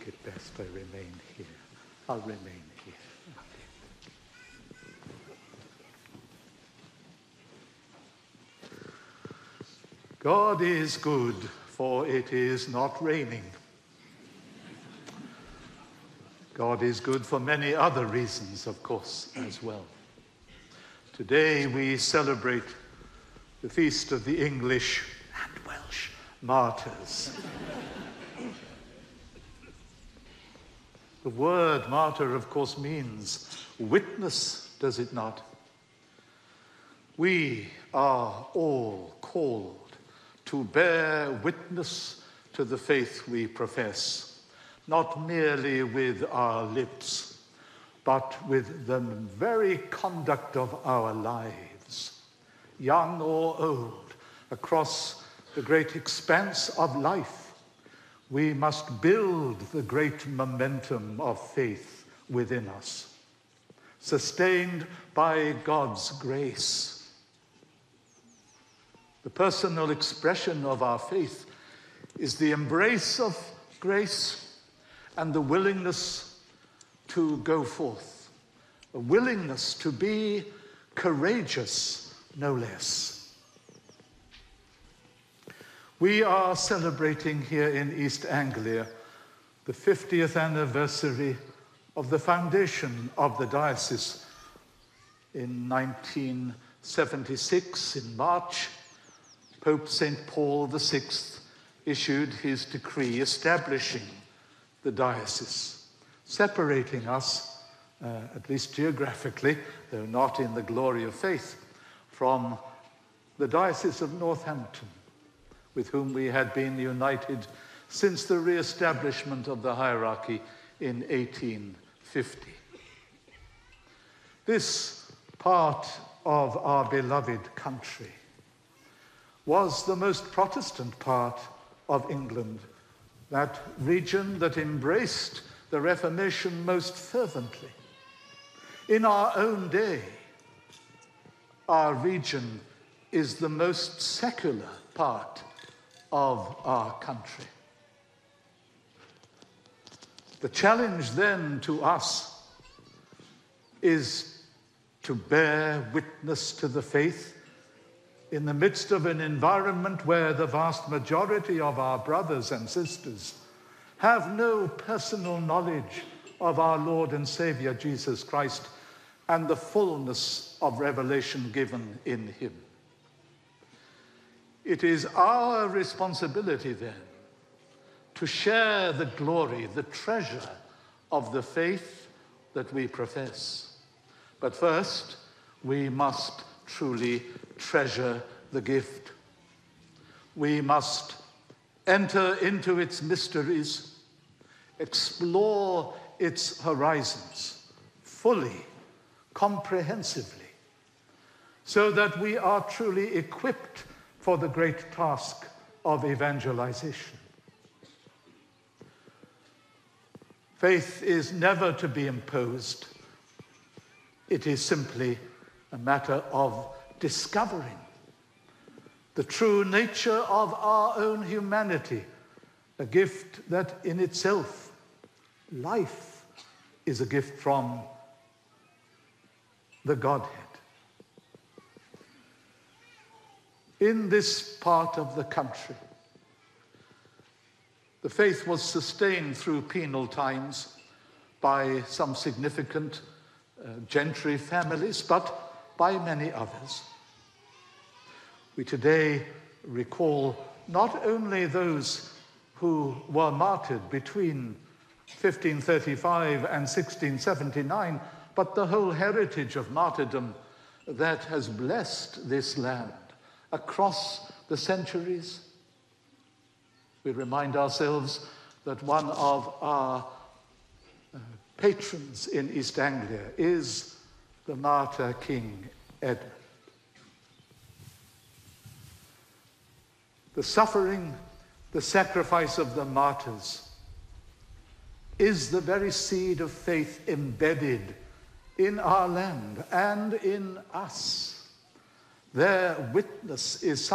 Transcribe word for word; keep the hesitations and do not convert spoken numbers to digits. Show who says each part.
Speaker 1: think it best I remain here. I'll remain here. God is good, for it is not raining. God is good for many other reasons, of course, as well. Today we celebrate the feast of the English and Welsh martyrs. The word martyr, of course, means witness, does it not? We are all called to bear witness to the faith we profess, not merely with our lips, but with the very conduct of our lives, young or old, across the great expanse of life. We must build the great momentum of faith within us, sustained by God's grace. The personal expression of our faith is the embrace of grace and the willingness to go forth, a willingness to be courageous, no less. We are celebrating here in East Anglia the fiftieth anniversary of the foundation of the diocese. In nineteen seventy-six, in March, Pope Saint Paul the Sixth issued his decree establishing the diocese, separating us, uh, at least geographically, though not in the glory of faith, from the Diocese of Northampton, with whom we had been united since the re-establishment of the hierarchy in eighteen fifty. This part of our beloved country was the most Protestant part of England, that region that embraced the Reformation most fervently. In our own day, our region is the most secular part of our country. The challenge then to us is to bear witness to the faith in the midst of an environment where the vast majority of our brothers and sisters have no personal knowledge of our Lord and Savior Jesus Christ and the fullness of revelation given in him. It is our responsibility then to share the glory, the treasure of the faith that we profess. But first, we must truly treasure the gift. We must enter into its mysteries, explore its horizons fully, comprehensively, so that we are truly equipped for the great task of evangelization. Faith is never to be imposed. It is simply a matter of discovering the true nature of our own humanity, a gift that in itself, life, is a gift from the Godhead. In this part of the country, the faith was sustained through penal times by some significant uh, gentry families, but by many others. We today recall not only those who were martyred between fifteen thirty-five and sixteen seventy-nine, but the whole heritage of martyrdom that has blessed this land across the centuries. We remind ourselves that one of our uh, patrons in East Anglia is the martyr King Edward. The suffering, the sacrifice of the martyrs is the very seed of faith embedded in our land and in us. Their witness is